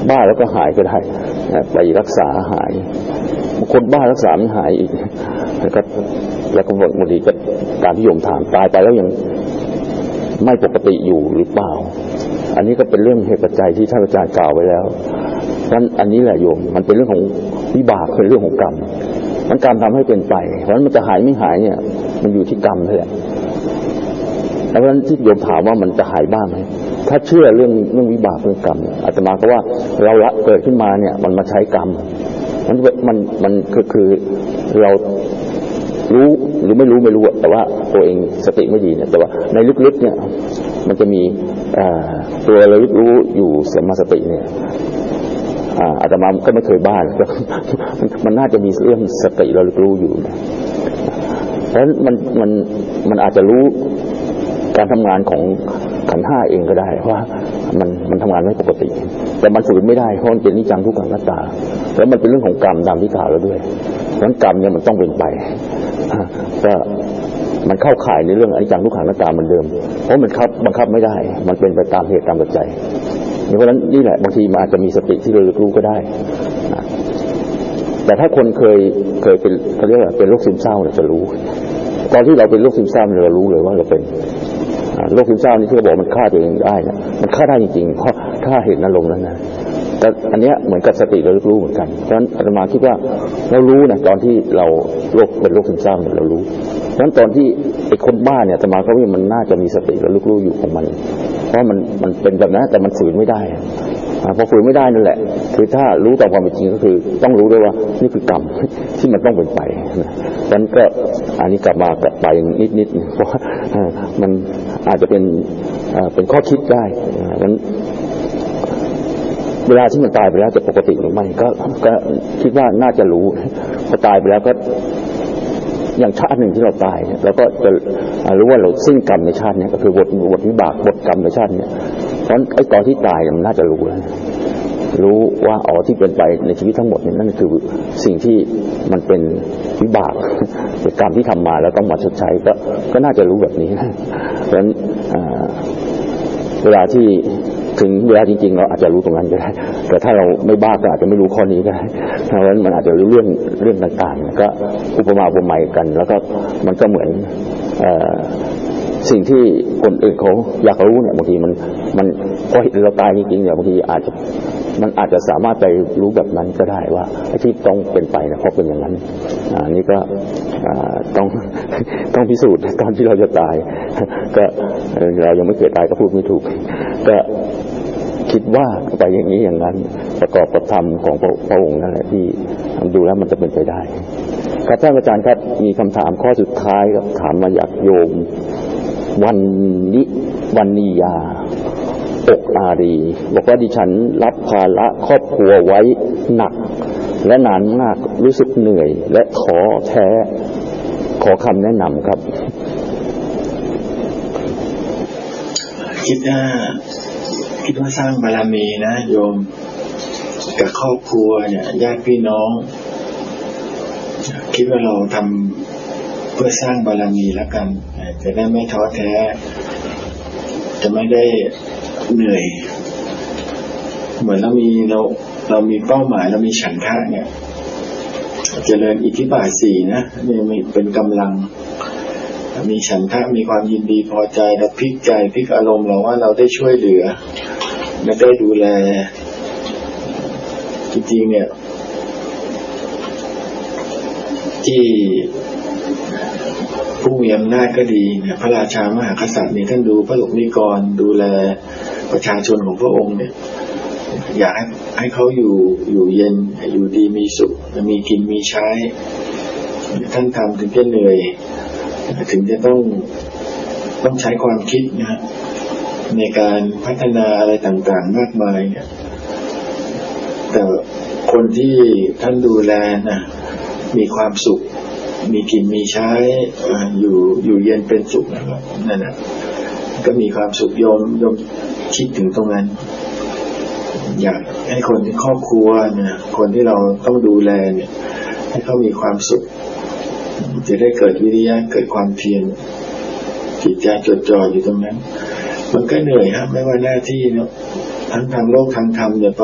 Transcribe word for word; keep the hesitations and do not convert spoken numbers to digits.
บ้าแล้วก็หายก็ได้ไปรักษาหายบางคนบ้ารักษาไม่หายอีกแล้วก็แล้วก็บางทีก็การที่โยมถามตายไปแล้วยังไม่ปกติอยู่หรือเปล่าอันนี้ก็เป็นเรื่องเหตุปัจจัยที่ท่านอาจารย์กล่าวไว้แล้วเพราะฉะนั้นอันนี้แหละโยมมันเป็นเรื่องของวิบากเป็นเรื่องของกรรมมันกรรมทำให้เป็นไปเพราะฉะนั้นมันจะหายไม่หายเนี่ยมันอยู่ที่กรรมนั่นแหละเพราะฉะนั้นที่โยมถามว่ามันจะหายบ้างไหมถ้าเชื่อเรื่องเรื่องวิบากเรื่องกรรมอาตมาก็ว่าเราละเกิดขึ้นมาเนี่ยมันมาใช้กรรมมันมันมันคือคือเรารู้หรือไม่รู้ไม่รู้แต่ว่าตัวเองสติไม่ดีเนี่ยแต่ว่าในลึกๆเนี่ยมันจะมีตัวระลึกรู้อยู่สัมมาสติเนี่ยอาตมาก็ไม่เคยบ้ามันน่าจะมีเรื่องสติระลึกรู้อยู่เพราะฉะนั้นมันมันมันอาจจะรู้การทำงานของขันธ์ห้าเองก็ได้ว่ามันมันทำงานไม่ปกติแต่มันฝืนไม่ได้เพราะมันเป็นนิจังทุกขังอนัตตาแล้วมันเป็นเรื่องของกรรมตามที่กล่าวแล้วด้วยเพราะฉะนั้นกรรมเนี่ยมันต้องเป็นไปก็มันเข้าข่ายในเรื่องอนิจจังทุกขังอนัตตาเหมือนเดิมเพราะมันคับบังคับไม่ได้มันเป็นไปตามเหตุตามปัจจัยเพราะฉะนั้นนี่แหละบางทีมันอาจจะมีสติที่ระลึกรู้ก็ได้แต่ถ้าคนเคยเคยเป็นเขาเรียกว่าเป็นโรคซึมเศร้าเนี่ยจะรู้ตอนที่เราเป็นโรคซึมเศร้าเรารู้เลยว่าเราเป็นโรคซึมเศร้านี่ที่เขาบอกมันฆ่าตัวเองได้นะมันฆ่าได้จริงๆเพราะถ้าเห็นอารมณ์นั้นนะแต่อันเนี้ยเหมือนกับสติระลึกรู้เหมือนกันเพราะฉะนั้นอาตมาคิดว่าเรารู้นะตอนที่เราโรคเป็นโรคซึมเศร้าเนี่ยเรารู้เพราะฉะนั้นตอนที่ไอ้คนบ้าเนี่ยอาตมาก็ว่ามันน่าจะมีสติระลึกรู้อยู่ของมันเพราะมันมันเป็นแบบนั้นแต่มันฝืนไม่ได้พอฝืนไม่ได้นั่นแหละคือถ้ารู้ตามความเป็นจริงก็คือต้องรู้ด้วยว่านี่คือกรรมที่มันต้องเป็นไปนะฉะนั้นก็อันนี้กลับมากลับไปนิดๆเพราะมันอาจจะเป็นเป็นข้อคิดได้ฉะนั้นเวลาที่มันตายไปแล้วจะปกติหรือไม่ก็ก็คิดว่าน่าจะรู้พอตายไปแล้วก็อย่างชาติหนึ่งที่เราตายเราก็จะรู้ว่าเราสิ้นกรรมในชาตินี้ก็คือบทบทวิบากบทกรรมในชาตินี้เพราะฉะนั้นไอ้ตอนที่ตายมันน่าจะรู้แล้วรู้ว่าอ๋อที่เป็นไปในชีวิตทั้งหมดนี่นั่นคือสิ่งที่มันเป็นวิบากเป็นกรรมที่ทำมาแล้วต้องมาชดใช้ก็ก็น่าจะรู้แบบนี้เพราะฉะนั้นเวลาที่ถึงเวลาจริงๆเราอาจจะรู้ตรงนั้นก็ได้แต่ถ้าเราไม่บ้าก็อาจจะไม่รู้ข้อนี้ก็ได้เพราะฉะนั้นมันอาจจะรู้เรื่องเรื่องต่างๆก็อุปมาอุปไมยกันแล้วก็มันก็เหมือนสิ่งที่คนอื่นเขาอยากรู้เนี่ยบางทีมันมันก็เห็นเราตายจริงๆเนี่ยบางทีอาจจะมันอาจจะสามารถไปรู้แบบนั้นก็ได้ว่าไอ้ที่ต้องเป็นไปเนี่ยเพราะเป็นอย่างนั้นอันนี้ก็ต้องต้องพิสูจน์ตอนที่เราจะตายก็เรายังไม่เกิดตายก็พูดไม่ถูกก็คิดว่าไปอย่างนี้อย่างนั้นประกอบกับธรรมของพระองค์นั่นแหละที่ดูแล้วมันจะเป็นไปได้ครับท่านอาจารย์ครับมีคำถามข้อสุดท้ายครับถามมาจากโยมวันนิวันนียาอกอารีบอกว่าดิฉันรับภาระครอบครัวไว้หนักและนานมากรู้สึกเหนื่อยและท้อแท้ขอคำแนะนำครับคิดว่าคิดว่าสร้างบารมีนะโยมกับครอบครัวเนี่ยญาติพี่น้องคิดว่าเราทำเพื่อสร้างบารมีแล้วกันจะได้ไม่ท้อแท้จะไม่ได้เหนื่อยเหมือนเรามีเราเรามีเป้าหมายเรามีฉันทะเนี่ยเจริญอิทธิบาทสี่นะนี่มีเป็นกำลังมีฉันทะมีความยินดีพอใจเราพลิกใจพลิกอารมณ์เราว่าเราได้ช่วยเหลือและได้ดูแลจริงๆเนี่ยที่ผู้มีอำนาจก็ดีเนี่ยพระราชามหากษัตริย์เนี่ยท่านดูพระสงฆ์นิกรดูแลประชาชนของพระองค์เนี่ยอยากให้ให้เขาอยู่อยู่เย็นอยู่ดีมีสุขมีกินมีใช้ท่านทำถึงจะเหนื่อยถึงจะต้องต้องใช้ความคิดนะในการพัฒนาอะไรต่างๆมากมายเนี่ยแต่คนที่ท่านดูแลนะมีความสุขมีกินมีใช้อยู่อยู่เย็นเป็นสุขนะครับนั่นนะก็มีความสุขโยมโยมคิดถึงตรงนั้นอยากให้คนที่ครอบครัวเนี่ยคนที่เราต้องดูแลเนี่ยให้เขามีความสุขจะได้เกิดวิริยะเกิดความเพียรจิตใจจดจ่ออยู่ตรงนั้นมันก็เหนื่อยครับไม่ว่าหน้าที่เนาะทั้งทางโลกทางธรรมเนี่ย